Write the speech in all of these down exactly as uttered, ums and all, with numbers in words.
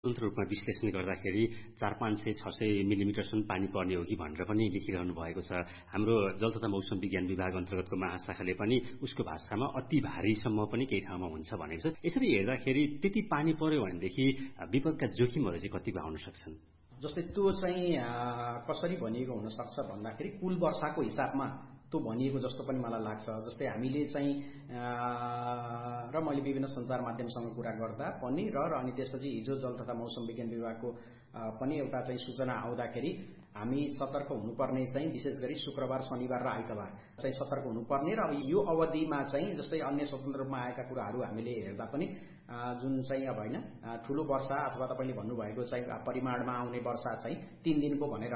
स्वतन्त्र रूपमा विश्लेषण गर्दाखेरि चार पाँच सय छ सय मिलिमिटरसम्म पानी पर्ने हो कि भनेर पनि लेखिरहनु भएको छ। हाम्रो जल तथा मौसम विज्ञान विभाग अन्तर्गतको महाशाखाले पनि उसको भाषामा अति भारीसम्म पनि केही ठाउँमा हुन्छ भनेको छ। यसरी हेर्दाखेरि त्यति पानी पर्यो भनेदेखि विपदका जोखिमहरू चाहिँ कतिको आउन सक्छन्? जस्तै त्यो चाहिँ कसरी भनिएको हुन सक्छ भन्दाखेरि कुल वर्षाको हिसाबमा त्यो भनिएको जस्तो पनि मलाई लाग्छ। जस्तै हामीले चाहिँ र मैले विभिन्न सञ्चार माध्यमसँग कुरा गर्दा पनि र अनि त्यसपछि हिजो जल तथा मौसम विज्ञान विभागको पनि एउटा चाहिँ सूचना आउँदाखेरि हामी सतर्क हुनुपर्ने चाहिँ विशेष गरी शुक्रबार, शनिबार र आइतबार चाहिँ सतर्क हुनुपर्ने र अब यो अवधिमा चाहिँ जस्तै अन्य स्वतन्त्र रूपमा आएका कुराहरू हामीले हेर्दा पनि जुन चाहिँ अब होइन ठुलो वर्षा अथवा तपाईँले भन्नुभएको चाहिँ परिमाणमा आउने वर्षा चाहिँ तीन दिनको भनेर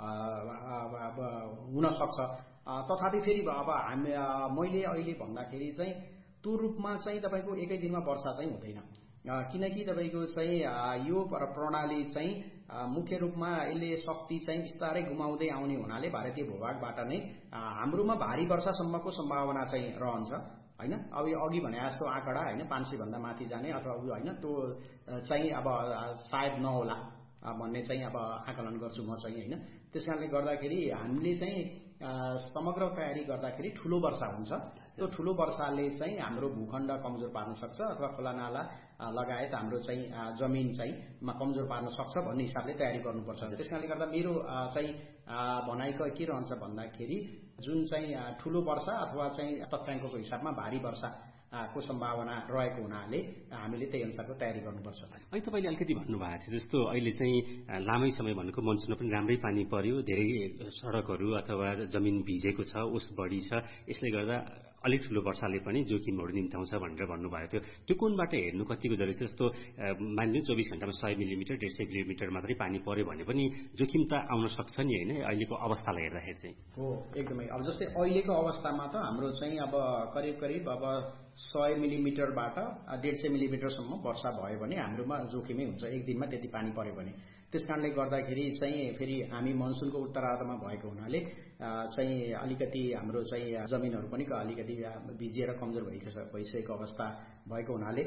हुन सक्छ। तथापि फेरि अब हामी मैले अहिले भन्दाखेरि चाहिँ त्यो रूपमा चाहिँ तपाईँको एकै दिनमा वर्षा चाहिँ हुँदैन, किनकि तपाईँको चाहिँ यो प्रणाली चाहिँ मुख्य रूपमा यसले शक्ति चाहिँ बिस्तारै गुमाउँदै आउने हुनाले भारतीय भूभागबाट नै हाम्रोमा भारी वर्षासम्मको सम्भावना चाहिँ रहन्छ होइन। अब यो अघि भने जस्तो आँकडा होइन पाँच सय भन्दा माथि जाने अथवा उयो होइन त्यो चाहिँ अब सायद नहोला भन्ने चाहिँ अब आकलन गर्छु म चाहिँ होइन। त्यस कारणले गर्दाखेरि हामीले चाहिँ समग्र तयारी गर्दाखेरि ठुलो वर्षा हुन्छ। त्यो ठुलो वर्षाले चाहिँ हाम्रो भूखण्ड कमजोर पार्न सक्छ अथवा खोलानाला लगायत हाम्रो चाहिँ जमिन चाहिँ कमजोर पार्न सक्छ भन्ने हिसाबले तयारी गर्नुपर्छ। त्यस कारणले गर्दा मेरो चाहिँ भनाइको के रहन्छ भन्दाखेरि जुन चाहिँ ठुलो वर्षा अथवा चाहिँ तथ्याङ्कको हिसाबमा भारी वर्षा को सम्भावना रहेको हुनाले हामीले त्यही अनुसारको तयारी गर्नुपर्छ। अनि तपाईँले अलिकति भन्नुभएको थियो जस्तो अहिले चाहिँ लामै समय भनेको मनसुनमा पनि राम्रै पानी पर्यो, धेरै सडकहरू अथवा जमिन भिजेको छ, ओस बढी छ, यसले गर्दा अलिक ठुलो वर्षाले पनि जोखिमहरू निम्ताउँछ भनेर भन्नुभएको थियो। त्यो कोणबाट हेर्नु कतिको जरुरी छ? जस्तो मानिलिनु चौबिस घण्टामा सय मिलिमिटर डेढ सय मिलिमिटर मात्रै पानी पर्यो भने पनि जोखिम त आउन सक्छ नि होइन अहिलेको अवस्थालाई हेर्दाखेरि चाहिँ? हो एकदमै। अब जस्तै अहिलेको अवस्थामा त हाम्रो चाहिँ अब करिब करिब अब सय मिलिमिटरबाट डेढ सय मिलिमिटरसम्म वर्षा भयो भने हाम्रोमा जोखिमै हुन्छ एक दिनमा त्यति पानी पर्यो भने। त्यस कारणले गर्दाखेरि चाहिँ फेरि हामी मनसुनको उत्तरार्धमा भएको हुनाले चाहिँ अलिकति हाम्रो चाहिँ जमिनहरू पनि अलिकति भिजिएर कमजोर भइसकेको अवस्था भएको हुनाले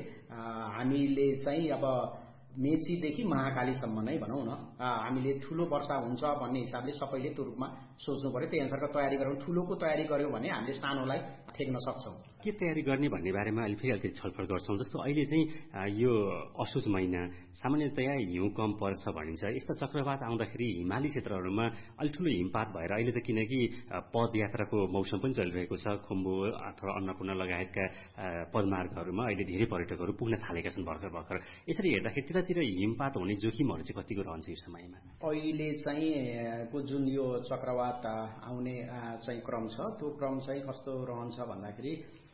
हामीले चाहिँ अब मेचीदेखि महाकालीसम्म नै भनौँ न हामीले ठुलो वर्षा हुन्छ भन्ने हिसाबले सबैले त्यो रूपमा सोच्नु पर्यो। त्यही अनुसारको तयारी गरौँ। ठुलोको तयारी गर्यौँ भने हामीले सानोलाई ठेक्न सक्छौँ। के तयारी गर्ने भन्ने बारेमा अहिले फेरि अलिकति छलफल गर्छौँ। जस्तो अहिले चाहिँ यो असोज महिना सामान्यतया हिउँ कम पर्छ भनिन्छ। यस्ता चक्रवात आउँदाखेरि हिमाली क्षेत्रहरूमा अलिक ठुलो हिमपात भएर अहिले त किनकि पदयात्राको मौसम पनि चलिरहेको छ, खुम्बु अथवा अन्नपूर्ण लगायतका पदमार्गहरूमा अहिले धेरै पर्यटकहरू पुग्न थालेका छन् भर्खर भर्खर। यसरी हेर्दाखेरि त्यतातिर हिमपात हुने जोखिमहरू चाहिँ कतिको रहन्छ यो समयमा? अहिले चाहिँ को जुन यो चक्रवात आउने चाहिँ क्रम छ त्यो क्रम चाहिँ कस्तो रहन्छ भन्दाखेरि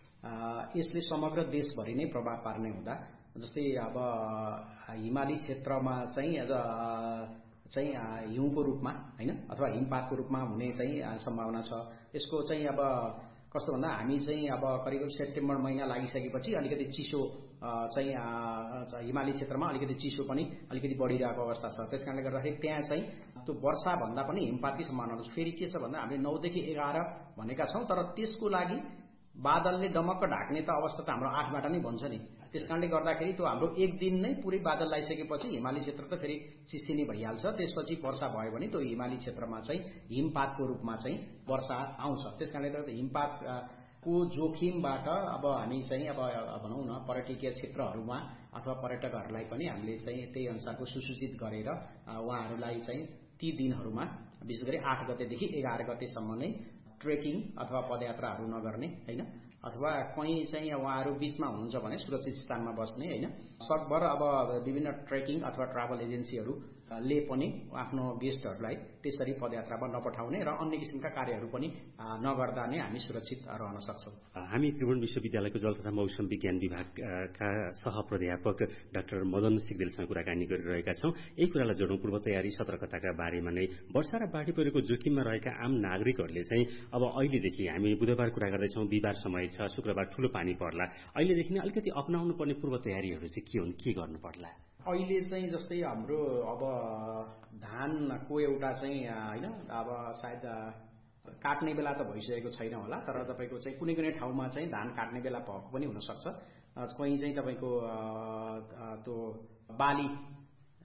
यसले समग्र देशभरि नै प्रभाव पार्ने हुँदा जस्तै अब हिमाली क्षेत्रमा चाहिँ चाहिँ हिउँको रूपमा होइन अथवा हिमपातको रूपमा हुने चाहिँ सम्भावना छ। यसको चाहिँ अब कस्तो भन्दा हामी चाहिँ अब करिब सेप्टेम्बर महिना लागिसकेपछि अलिकति चिसो चाहिँ हिमाली क्षेत्रमा अलिकति चिसो पनि अलिकति बढिरहेको अवस्था छ। त्यस कारणले गर्दाखेरि त्यहाँ चाहिँ त्यो वर्षाभन्दा पनि हिमपातकै सम्भावना छ। फेरि के छ भन्दा हामीले नौदेखि एघार भनेका छौँ तर त्यसको लागि बादलले डमक्क ढाक्ने त अवस्था त हाम्रो आठबाट नै भन्छ नि। त्यस कारणले गर्दाखेरि त्यो हाम्रो एक दिन नै पुरै बादल लगाइसकेपछि हिमाली क्षेत्र त फेरि चिसिने भइहाल्छ। त्यसपछि वर्षा भयो भने त्यो हिमाली क्षेत्रमा चाहिँ हिमपातको रूपमा चाहिँ वर्षा आउँछ। त्यस कारणले गर्दा हिमपातको जोखिमबाट अब हामी चाहिँ अब भनौँ न पर्यटकीय क्षेत्रहरूमा अथवा पर्यटकहरूलाई पनि हामीले चाहिँ त्यही अनुसारको सुसूचित गरेर उहाँहरूलाई चाहिँ ती दिनहरूमा विशेष गरी आठ गतेदेखि एघार गतेसम्म नै ट्रेकिङ अथवा पदयात्राहरू नगर्ने होइन अथवा कहीँ चाहिँ उहाँहरू बिचमा हुनुहुन्छ भने सुरक्षित स्थानमा बस्ने होइन। सकभर अब विभिन्न ट्रेकिङ अथवा ट्राभल एजेन्सीहरूले पनि आफ्नो गेस्टहरूलाई त्यसरी पदयात्रामा नपठाउने र अन्य किसिमका कार्यहरू पनि नगर्दा नै हामी सुरक्षित रहन सक्छौँ। हामी त्रिभुवन विश्वविद्यालयको जल तथा मौसम विज्ञान विभागका सह प्राध्यापक डाक्टर मदन सिग्देलसँग कुराकानी गरिरहेका छौँ। यही कुरालाई जोडौँ पूर्व तयारी सतर्कताका बारेमा नै। वर्षा र बाढी पहिरोको जोखिममा रहेका आम नागरिकहरूले चाहिँ अब अहिलेदेखि हामी बुधबार कुरा गर्दैछौँ, बिहिबार समय छ, शुक्रबार ठुलो पानी पर्ला, अहिलेदेखि नै अलिकति अपनाउनु पर्ने पूर्व तयारीहरू चाहिँ के हुन्, के गर्नु पर्ला? अहिले चाहिँ जस्तै हाम्रो अब धानको एउटा चाहिँ होइन अब सायद काट्ने बेला त भइसकेको छैन होला तर तपाईँको चाहिँ कुनै कुनै ठाउँमा चाहिँ धान काट्ने बेला भएको पनि हुनसक्छ। कहीँ चाहिँ तपाईँको त्यो बाली